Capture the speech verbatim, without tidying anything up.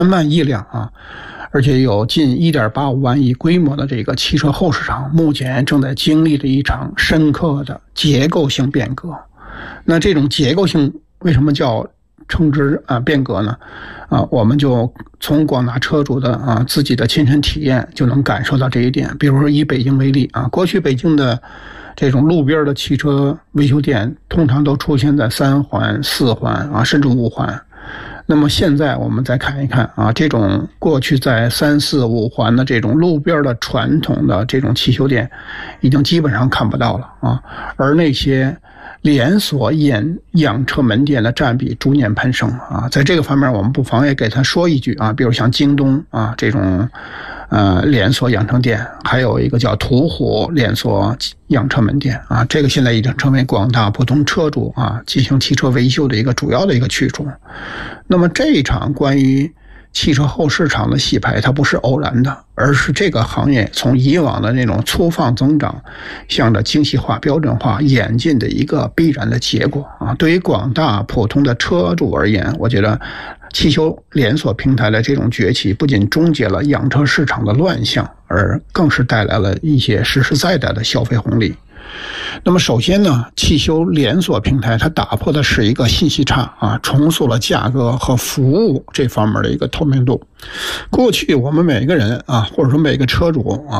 万亿辆啊，而且有近 一点八五万亿规模的这个汽车后市场，目前正在经历着一场深刻的结构性变革。那这种结构性为什么叫称之啊变革呢？啊，我们就从广大车主的啊自己的亲身体验就能感受到这一点。比如说以北京为例啊，过去北京的这种路边的汽车维修店通常都出现在三环、四环啊，甚至五环。那么现在我们再看一看啊，这种过去在三四五环的这种路边的传统的这种汽修店，已经基本上看不到了啊，而那些连锁养养车门店的占比逐年攀升啊，在这个方面我们不妨也给他说一句啊，比如像京东啊这种呃连锁养车店，还有一个叫途虎连锁养车门店啊，这个现在已经成为广大普通车主啊进行汽车维修的一个主要的一个去处。那么这一场关于汽车后市场的洗牌，它不是偶然的，而是这个行业从以往的那种粗放增长向着精细化、标准化演进的一个必然的结果啊。对于广大普通的车主而言，我觉得汽修连锁平台的这种崛起，不仅终结了养车市场的乱象，而更是带来了一些实实在在的消费红利。那么首先呢，汽修连锁平台它打破的是一个信息差啊，重塑了价格和服务这方面的一个透明度。过去我们每个人啊，或者说每个车主啊，